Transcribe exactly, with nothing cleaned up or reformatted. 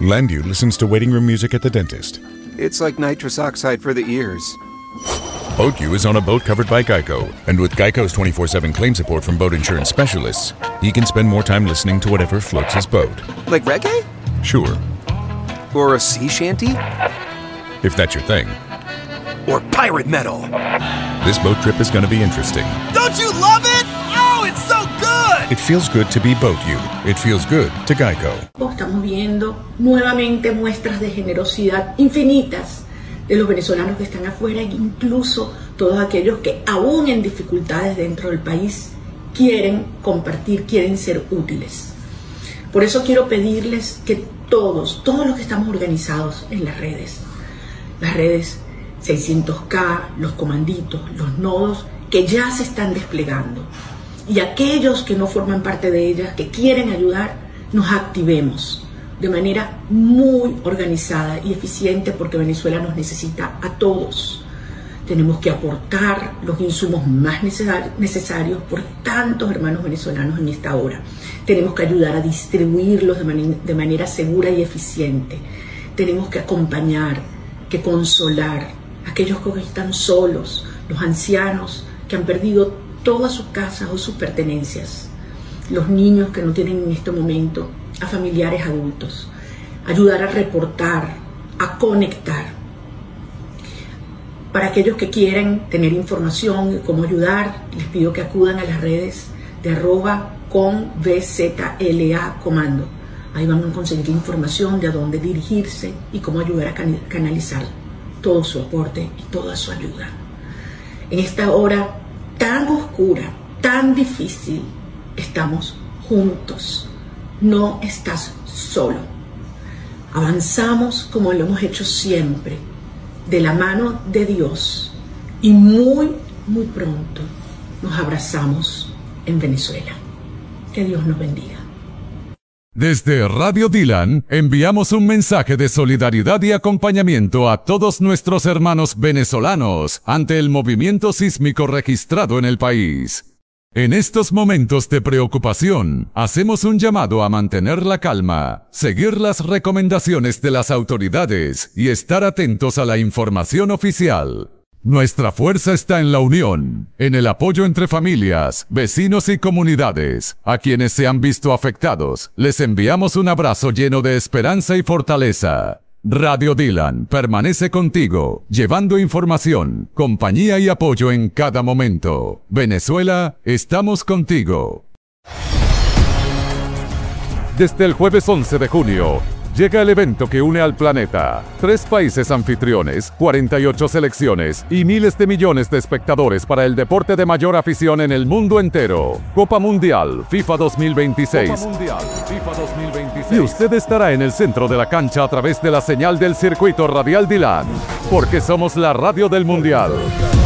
Landu listens to waiting room music at the dentist. It's like nitrous oxide for the ears. BoatU is on a boat covered by Geico, and with Geico's twenty-four seven claim support from boat insurance specialists, he can spend more time listening to whatever floats his boat. Like reggae? Sure. Or a sea shanty? If that's your thing. Or pirate metal? This boat trip is going to be interesting. Don't you love it? Oh, it's so good! It feels good to be BoatU. It feels good to Geico. Estamos viendo nuevamente muestras de generosidad infinitas de los venezolanos que están afuera e incluso todos aquellos que aún en dificultades dentro del país quieren compartir, quieren ser útiles. Por eso quiero pedirles que todos, todos los que estamos organizados en las redes, las redes seiscientos K, los comanditos, los nodos que ya se están desplegando y aquellos que no forman parte de ellas, que quieren ayudar, nos activemos de manera muy organizada y eficiente porque Venezuela nos necesita a todos. Tenemos que aportar los insumos más necesarios por tantos hermanos venezolanos en esta hora. Tenemos que ayudar a distribuirlos de, man de manera segura y eficiente. Tenemos que acompañar, que consolar a aquellos que están solos, los ancianos que han perdido todas sus casas o sus pertenencias, los niños que no tienen en este momento a familiares adultos, ayudar a reportar, a conectar. Para aquellos que quieren tener información de cómo ayudar, les pido que acudan a las redes de arroba con V Z L A comando. Ahí van a conseguir información de a dónde dirigirse y cómo ayudar a canalizar todo su aporte y toda su ayuda. En esta hora tan oscura, tan difícil, estamos juntos. No estás solo. Avanzamos como lo hemos hecho siempre, de la mano de Dios, y muy, muy pronto nos abrazamos en Venezuela. Que Dios nos bendiga. Desde Radio Dylan enviamos un mensaje de solidaridad y acompañamiento a todos nuestros hermanos venezolanos ante el movimiento sísmico registrado en el país. En estos momentos de preocupación, hacemos un llamado a mantener la calma, seguir las recomendaciones de las autoridades y estar atentos a la información oficial. Nuestra fuerza está en la unión, en el apoyo entre familias, vecinos y comunidades. A quienes se han visto afectados, les enviamos un abrazo lleno de esperanza y fortaleza. Radio Dylan permanece contigo, llevando información, compañía y apoyo en cada momento. Venezuela, estamos contigo. Desde el jueves once de junio, llega el evento que une al planeta. Tres países anfitriones, cuarenta y ocho selecciones y miles de millones de espectadores para el deporte de mayor afición en el mundo entero. Copa Mundial FIFA dos mil veintiséis. Copa Mundial FIFA dos mil veintiséis. Y usted estará en el centro de la cancha a través de la señal del circuito radial Dylan, porque somos la radio del Mundial.